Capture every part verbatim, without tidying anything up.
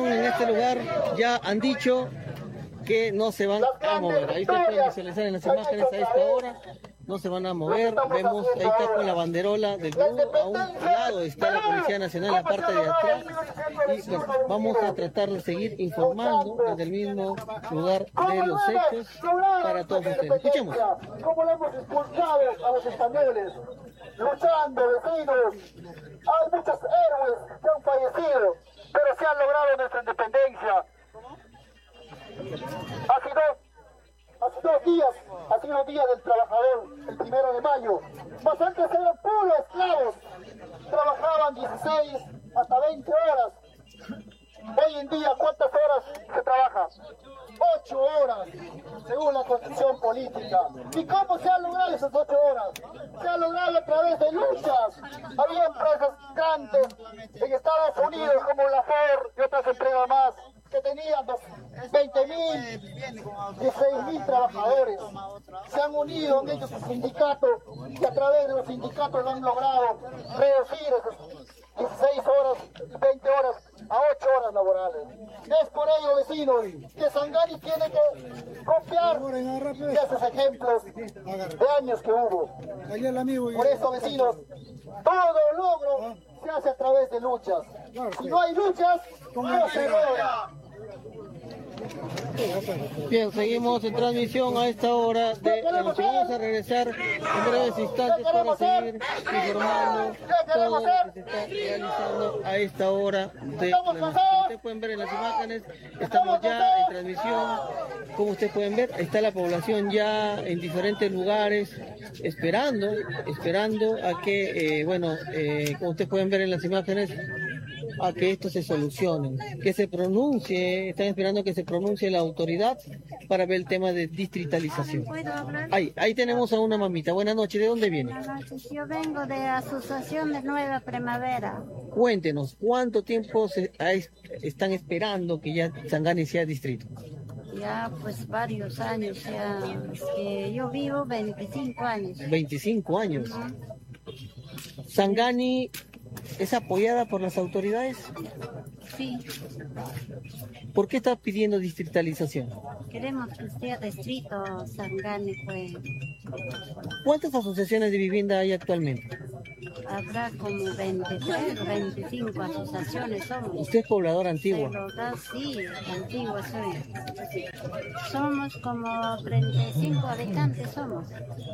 población en este lugar ya han dicho que no se van a mover. Ahí ustedes pueden visualizar en las imágenes a esta hora. No se van a mover, vemos, ahí está con la banderola del Perú, a un lado está la Policía Nacional en la parte de atrás, y bueno, vamos a tratar de seguir informando desde el mismo lugar de los hechos para todos ustedes. Escuchemos. ¿Cómo le hemos expulsado a los españoles? Luchando, vecinos. Hay muchos héroes que han fallecido, pero se ha logrado nuestra independencia. Hace dos Hace dos días, ha sido el día del trabajador, el primero de mayo. Más antes eran puros esclavos. Trabajaban dieciséis hasta veinte horas. Hoy en día, ¿cuántas horas se trabaja? ocho horas, según la constitución política. ¿Y cómo se han logrado esas ocho horas? Se ha logrado a través de luchas. Había empresas grandes en Estados Unidos como la Ford y otras empresas más que tenían veinte mil, dieciséis mil trabajadores. Se han unido en ellos sus sindicatos y a través de los sindicatos lo han logrado reducir esas dieciséis horas, veinte horas a ocho horas laborales. Es por ello, vecinos, que Sangani tiene que confiar de esos ejemplos de años que hubo. Por eso, vecinos, todo logro se hace a través de luchas. Si no hay luchas, no se logra. Bien, seguimos en transmisión a esta hora de la noche. Vamos a regresar en breves instantes para seguir informando todo lo que se está realizando a esta hora de la noche. Como ustedes pueden ver en las imágenes, estamos ya en transmisión. Como ustedes pueden ver, está la población ya en diferentes lugares esperando, esperando a que, eh, bueno, eh, como ustedes pueden ver en las imágenes, a que esto se solucione, que se pronuncie, están esperando que se pronuncie la autoridad para ver el tema de distritalización. Ahí, ahí tenemos a una mamita. Buenas noches, ¿de dónde viene? Buenas noches, yo vengo de Asociación de Nueva Primavera. Cuéntenos, ¿cuánto tiempo se, a, están esperando que ya Sangani sea distrito? Ya pues varios años, ya que yo vivo veinticinco años. veinticinco años. Uh-huh. Sangani ¿es apoyada por las autoridades? Sí. ¿Por qué está pidiendo distritalización? Queremos que sea distrito Sangani, pues. ¿Cuántas asociaciones de vivienda hay actualmente? Habrá como veintitrés, veinticinco asociaciones somos. ¿Usted es poblador antiguo? Sí, antiguo soy. Somos como treinta y cinco habitantes somos.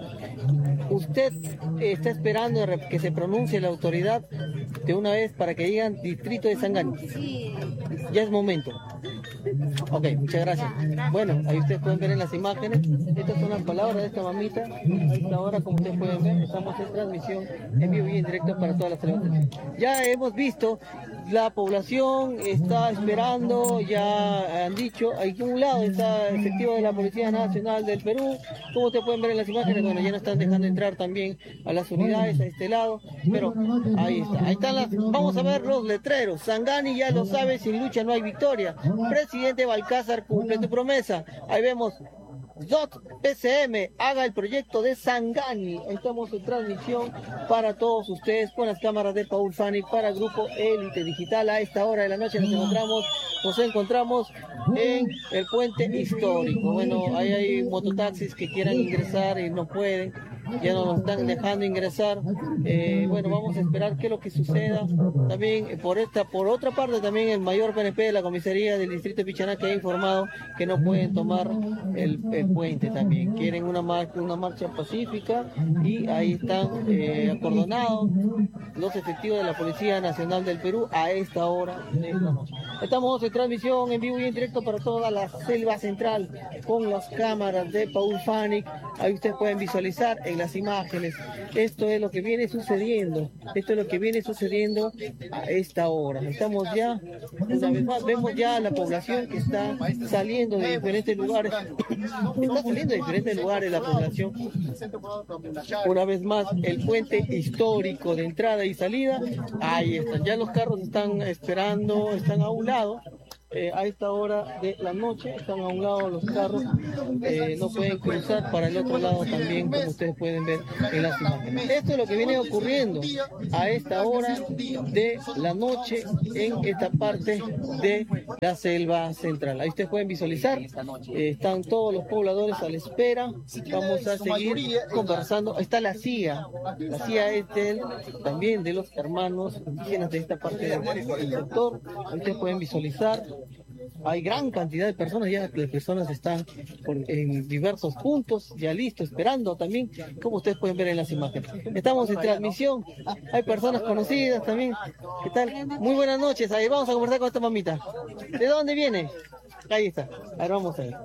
¿Usted está esperando que se pronuncie la autoridad de una vez para que digan distrito de Sangani? Sí. Ya es momento. Ok, muchas gracias. Ya, gracias. Bueno, ahí ustedes pueden ver en las imágenes, estas son las palabras de esta mamita. A esta hora, como ustedes pueden ver, estamos en transmisión en vivo y en directo para todas las televisiones. Ya hemos visto, la población está esperando, ya han dicho, hay un lado está efectivo de la Policía Nacional del Perú, como ustedes pueden ver en las imágenes, bueno, ya no están dejando entrar también a las unidades a este lado, pero ahí está, ahí están las, vamos a ver los letreros. Sangani ya lo sabe, sin lucha no hay victoria. Presidente Balcázar, cumple tu promesa. Ahí vemos D O T P C M, haga el proyecto de Sangani. Estamos en transmisión para todos ustedes con las cámaras de Paul Fanic para Grupo Élite Digital. A esta hora de la noche nos encontramos, nos encontramos en el puente histórico. Bueno, ahí hay mototaxis que quieran ingresar y no pueden, ya no nos están dejando ingresar. Eh, bueno, vamos a esperar qué es lo que suceda. También por esta, por otra parte, también el mayor P N P de la comisaría del distrito de Pichanaque ha informado que no pueden tomar el, el puente también. Quieren una marcha, una marcha pacífica y ahí están eh, acordonados los efectivos de la Policía Nacional del Perú a esta hora de esta noche. Estamos en transmisión en vivo y en directo para toda la selva central con las cámaras de Paul Fanic. Ahí ustedes pueden visualizar en las imágenes. Esto es lo que viene sucediendo. Esto es lo que viene sucediendo a esta hora. Estamos ya, una vez más, vemos ya a la población que está saliendo de diferentes lugares. Está saliendo de diferentes lugares la población. Una vez más, el puente histórico de entrada y salida. Ahí están. Ya los carros están esperando, están a un lado. Eh, a esta hora de la noche están a un lado los carros, eh, no pueden cruzar para el otro lado también, como ustedes pueden ver en las imágenes. Esto es lo que viene ocurriendo a esta hora de la noche en esta parte de la selva central. Ahí ustedes pueden visualizar, eh, están todos los pobladores a la espera. Vamos a seguir conversando. Ahí está la C I A, la C I A es del, también de los hermanos indígenas de esta parte del sector. Ahí ustedes pueden visualizar. Hay gran cantidad de personas, ya las personas están por, en diversos puntos, ya listos, esperando también, como ustedes pueden ver en las imágenes. Estamos en transmisión, hay personas conocidas también. ¿Qué tal? Muy buenas noches, ahí vamos a conversar con esta mamita. ¿De dónde viene? Ahí está, a ver, vamos a ver.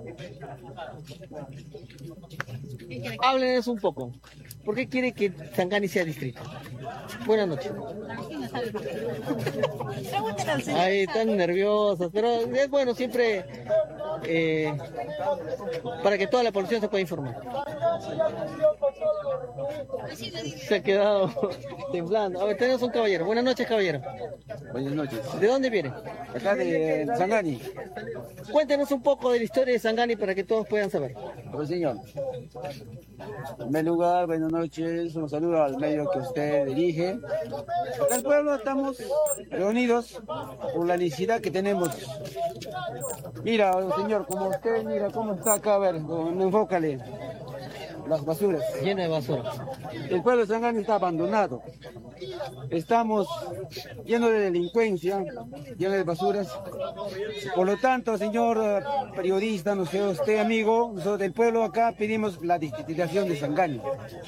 Háblenos un poco. ¿Por qué quiere que Sangani sea distrito? Buenas noches. Ahí están nerviosos, pero es bueno siempre eh, para que toda la población se pueda informar. Se ha quedado temblando. A ver, tenemos un caballero. Buenas noches, caballero. Buenas noches. ¿De dónde viene? Acá de Sangani. Cuéntenos un poco de la historia de Sangani para que todos puedan saber. Pues señor, en primer lugar, buenas noches, un saludo al medio que usted dirige. Acá el pueblo estamos reunidos por la necesidad que tenemos. Mira, señor, como usted, mira cómo está acá, a ver, enfócale. Las basuras. Llena de basura. El pueblo de Sangani está abandonado. Estamos llenos de delincuencia, llenos de basuras. Por lo tanto, señor periodista, no sé, usted amigo, nosotros del pueblo acá pedimos la distritación de Sangani.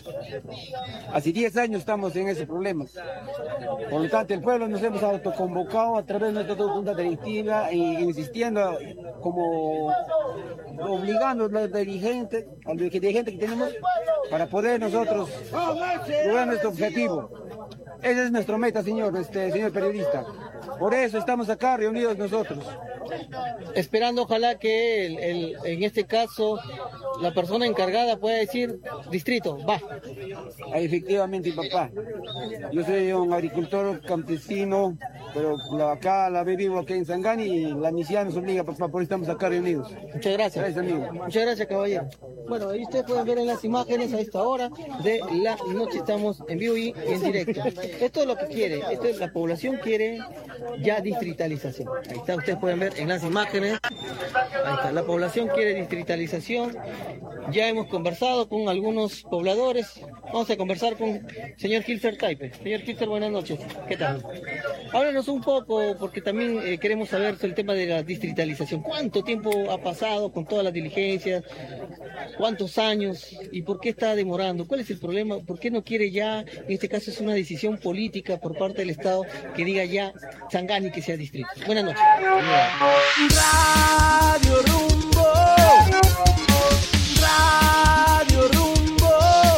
Hace diez años estamos en ese problema. Por lo tanto, el pueblo nos hemos autoconvocado a través de nuestra junta directiva e insistiendo como obligando a los dirigentes, a los dirigentes que tenemos para poder nosotros lograr nuestro objetivo. Esa es nuestra meta, señor, este, señor periodista. Por eso estamos acá reunidos nosotros. Esperando ojalá que el, el, en este caso la persona encargada pueda decir, distrito, va. Efectivamente, papá. Yo soy un agricultor campesino, pero acá la vivo aquí en Sangani y la misión nos obliga, papá, por eso estamos acá reunidos. Muchas gracias. Gracias, amigo. Muchas gracias, caballero. Bueno, ahí ustedes pueden ver en las imágenes a esta hora de la noche, estamos en vivo y en directo. Esto es lo que quiere, esto es, la población quiere ya distritalización. Ahí está, ustedes pueden ver en las imágenes. Ahí está, la población quiere distritalización. Ya hemos conversado con algunos pobladores. Vamos a conversar con el señor Kilser Taipe. Señor Kilser, buenas noches. ¿Qué tal? Háblanos un poco, porque también eh, queremos saber sobre el tema de la distritalización. ¿Cuánto tiempo ha pasado con todas las diligencias? ¿Cuántos años? ¿Y por qué está demorando? ¿Cuál es el problema? ¿Por qué no quiere ya, en este caso es una decisión política por parte del Estado, que diga ya Sangani que sea distrito? Buenas noches. Radio Rumbo. Radio Rumbo.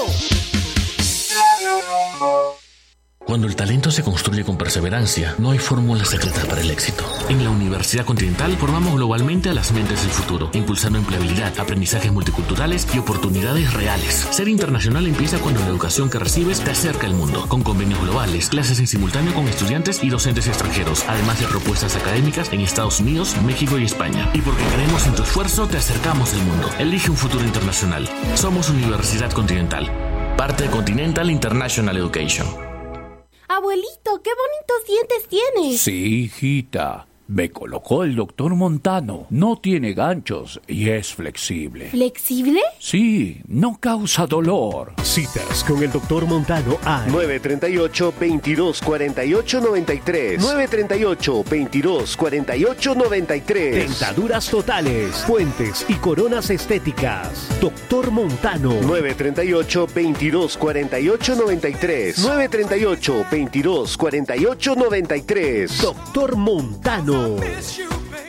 Cuando el talento se construye con perseverancia, no hay fórmula secreta para el éxito. En la Universidad Continental formamos globalmente a las mentes del futuro, impulsando empleabilidad, aprendizajes multiculturales y oportunidades reales. Ser internacional empieza cuando la educación que recibes te acerca al mundo, con convenios globales, clases en simultáneo con estudiantes y docentes extranjeros, además de propuestas académicas en Estados Unidos, México y España. Y porque creemos en tu esfuerzo, te acercamos al mundo. Elige un futuro internacional. Somos Universidad Continental, parte de Continental International Education. Abuelito, qué bonitos dientes tienes. Sí, hijita. Me colocó el doctor Montano. No tiene ganchos y es flexible. ¿Flexible? Sí, no causa dolor. Citas con el doctor Montano a nueve treinta y ocho, veintidós cuarenta y ocho, noventa y tres. nueve treinta y ocho, veintidós cuarenta y ocho, noventa y tres. Dentaduras totales, puentes y coronas estéticas. Doctor Montano. nueve treinta y ocho, veintidós cuarenta y ocho, noventa y tres. nueve treinta y ocho, veintidós cuarenta y ocho, noventa y tres. Doctor Montano.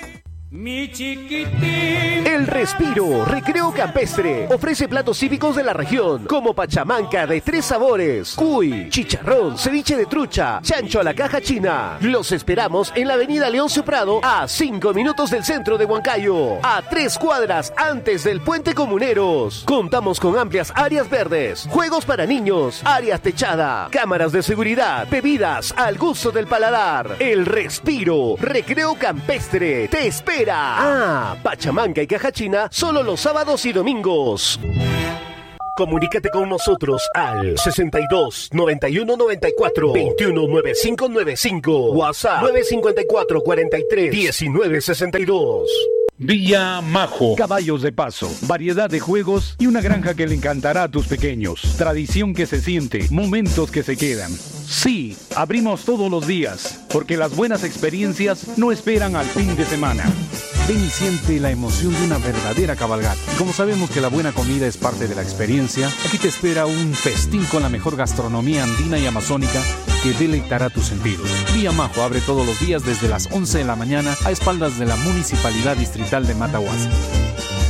Mi chiquitín. El Respiro, recreo campestre, ofrece platos típicos de la región, como pachamanca de tres sabores, cuy, chicharrón, ceviche de trucha, chancho a la caja china. Los esperamos en la avenida Leoncio Prado, a cinco minutos del centro de Huancayo, a tres cuadras antes del Puente Comuneros. Contamos con amplias áreas verdes, juegos para niños, áreas techada, cámaras de seguridad, bebidas al gusto del paladar. El Respiro, recreo campestre, te espera. Ah, pachamanca y caja china solo los sábados y domingos. Comunícate con nosotros al sesenta y dos, noventa y uno, noventa y cuatro, veintiuno, noventa y cinco noventa y cinco. WhatsApp nueve cinco cuatro, cuarenta y tres, diecinueve sesenta y dos. Villa Majo. Caballos de paso, variedad de juegos y una granja que le encantará a tus pequeños. Tradición que se siente, momentos que se quedan. Sí, abrimos todos los días, porque las buenas experiencias no esperan al fin de semana. Ven y siente la emoción de una verdadera cabalgata. Como sabemos que la buena comida es parte de la experiencia, aquí te espera un festín con la mejor gastronomía andina y amazónica que deleitará tus sentidos. Villa Majo abre todos los días desde las once de la mañana a espaldas de la Municipalidad Distrital de Matahuasi.